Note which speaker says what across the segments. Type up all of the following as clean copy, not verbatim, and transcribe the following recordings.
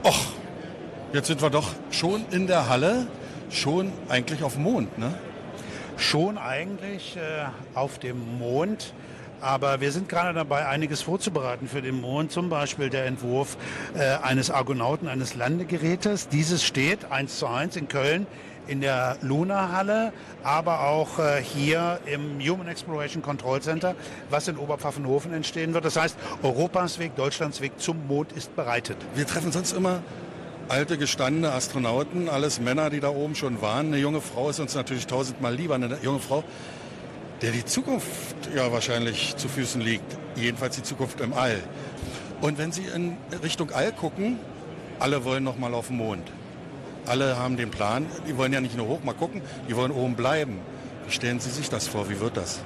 Speaker 1: Och, jetzt sind wir doch schon in der Halle, schon eigentlich auf dem Mond, ne?
Speaker 2: Schon eigentlich auf dem Mond. Aber wir sind gerade dabei, einiges vorzubereiten für den Mond. Zum Beispiel der Entwurf eines Argonauten, eines Landegerätes. Dieses steht 1:1 in Köln in der Luna-Halle, aber auch hier im Human Exploration Control Center, was in Oberpfaffenhofen entstehen wird. Das heißt, Europas Weg, Deutschlands Weg zum Mond ist bereitet.
Speaker 1: Wir treffen sonst immer alte, gestandene Astronauten, alles Männer, die da oben schon waren. Eine junge Frau ist uns natürlich tausendmal lieber, eine junge Frau, der die Zukunft ja wahrscheinlich zu Füßen liegt, jedenfalls die Zukunft im All. Und wenn Sie in Richtung All gucken, alle wollen noch mal auf den Mond. Alle haben den Plan, die wollen ja nicht nur hoch mal gucken, die wollen oben bleiben. Wie stellen Sie sich das vor, wie wird das?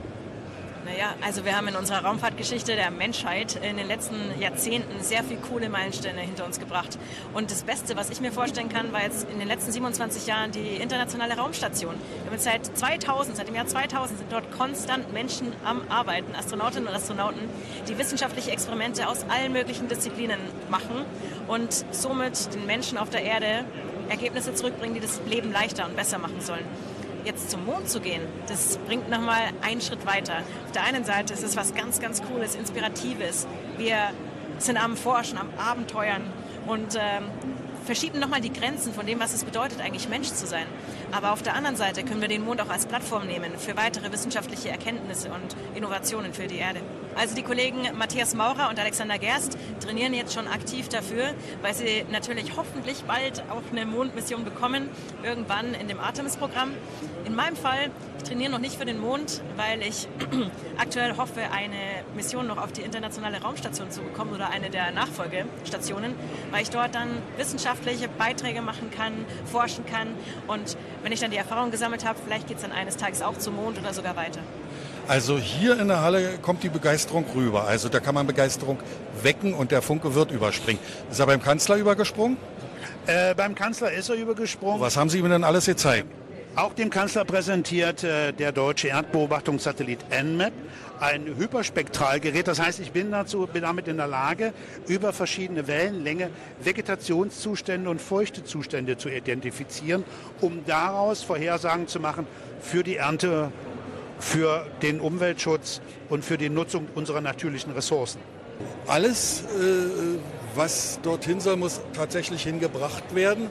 Speaker 3: Naja, also wir haben in unserer Raumfahrtgeschichte der Menschheit in den letzten Jahrzehnten sehr viel coole Meilensteine hinter uns gebracht. Und das Beste, was ich mir vorstellen kann, war jetzt in den letzten 27 Jahren die internationale Raumstation. Wir haben seit dem Jahr 2000 sind dort konstant Menschen am Arbeiten, Astronautinnen und Astronauten, die wissenschaftliche Experimente aus allen möglichen Disziplinen machen und somit den Menschen auf der Erde Ergebnisse zurückbringen, die das Leben leichter und besser machen sollen. Jetzt zum Mond zu gehen, das bringt nochmal einen Schritt weiter. Auf der einen Seite ist es was ganz, ganz Cooles, Inspiratives. Wir sind am Forschen, am Abenteuern und verschieben nochmal die Grenzen von dem, was es bedeutet, eigentlich Mensch zu sein. Aber auf der anderen Seite können wir den Mond auch als Plattform nehmen für weitere wissenschaftliche Erkenntnisse und Innovationen für die Erde. Also die Kollegen Matthias Maurer und Alexander Gerst trainieren jetzt schon aktiv dafür, weil sie natürlich hoffentlich bald auch eine Mondmission bekommen, irgendwann in dem Artemis-Programm. In meinem Fall, ich trainiere noch nicht für den Mond, weil ich aktuell hoffe, eine Mission noch auf die internationale Raumstation zu bekommen oder eine der Nachfolgestationen, weil ich dort dann wissenschaftliche Beiträge machen kann, forschen kann und wenn ich dann die Erfahrung gesammelt habe, vielleicht geht es dann eines Tages auch zum Mond oder sogar weiter.
Speaker 1: Also hier in der Halle kommt die Begeisterung rüber. Also da kann man Begeisterung wecken und der Funke wird überspringen. Ist er beim Kanzler übergesprungen?
Speaker 2: Beim Kanzler ist er übergesprungen.
Speaker 1: Was haben Sie ihm denn alles gezeigt?
Speaker 2: Auch dem Kanzler präsentiert der deutsche Erdbeobachtungssatellit EnMAP ein Hyperspektralgerät. Das heißt, ich bin damit in der Lage, über verschiedene Wellenlänge Vegetationszustände und Feuchtezustände zu identifizieren, um daraus Vorhersagen zu machen für die Ernte, für den Umweltschutz und für die Nutzung unserer natürlichen Ressourcen.
Speaker 1: Alles, was dorthin soll, muss tatsächlich hingebracht werden.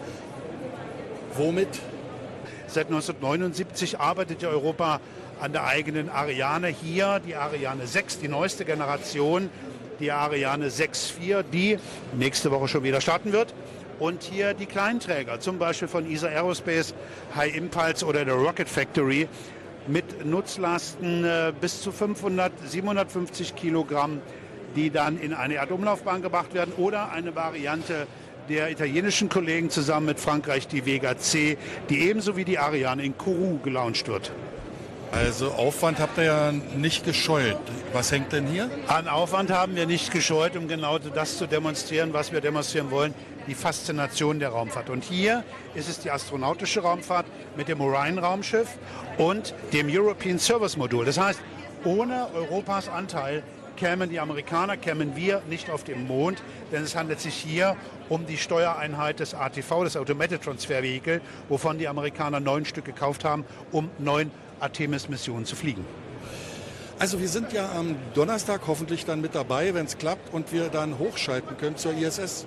Speaker 1: Womit?
Speaker 2: Seit 1979 arbeitet ja Europa an der eigenen Ariane. Hier die Ariane 6, die neueste Generation, die Ariane 6.4, die nächste Woche schon wieder starten wird. Und hier die Kleinträger, zum Beispiel von ESA Aerospace, High Impulse oder der Rocket Factory, mit Nutzlasten bis zu 500, 750 Kilogramm, die dann in eine Erdumlaufbahn gebracht werden oder eine Variante der italienischen Kollegen zusammen mit Frankreich, die Vega C, die ebenso wie die Ariane in Kourou gelauncht wird.
Speaker 1: Also Aufwand habt ihr ja nicht gescheut. Was hängt denn hier?
Speaker 2: An Aufwand haben wir nicht gescheut, um genau das zu demonstrieren, was wir demonstrieren wollen, die Faszination der Raumfahrt. Und hier ist es die astronautische Raumfahrt mit dem Orion-Raumschiff und dem European Service Modul. Das heißt, ohne Europas Anteil kämen die Amerikaner, kämen wir nicht auf den Mond, denn es handelt sich hier um die Steuereinheit des ATV, des Automated Transfer Vehicle, wovon die Amerikaner 9 Stück gekauft haben, um 9 Artemis-Missionen zu fliegen.
Speaker 1: Also wir sind ja am Donnerstag hoffentlich dann mit dabei, wenn es klappt und wir dann hochschalten können zur ISS.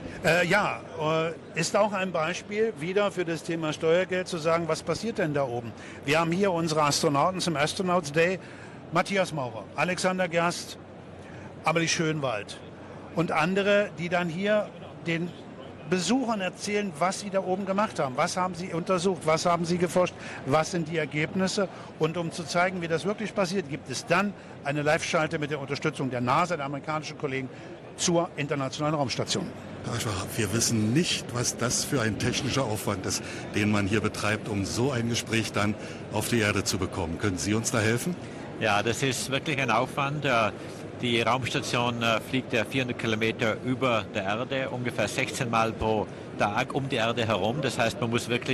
Speaker 2: Ist auch ein Beispiel wieder für das Thema Steuergeld zu sagen, was passiert denn da oben? Wir haben hier unsere Astronauten zum Astronauts Day, Matthias Maurer, Alexander Gerst, Amelie Schönwald und andere, die dann hier den Besuchern erzählen, was sie da oben gemacht haben. Was haben sie untersucht, was haben sie geforscht, was sind die Ergebnisse. Und um zu zeigen, wie das wirklich passiert, gibt es dann eine Live-Schalte mit der Unterstützung der NASA, der amerikanischen Kollegen, zur internationalen Raumstation.
Speaker 1: Wir wissen nicht, was das für ein technischer Aufwand ist, den man hier betreibt, um so ein Gespräch dann auf die Erde zu bekommen. Können Sie uns da helfen?
Speaker 4: Ja, das ist wirklich ein Aufwand. Die Raumstation fliegt 400 Kilometer über der Erde, ungefähr 16 Mal pro Tag um die Erde herum. Das heißt, man muss wirklich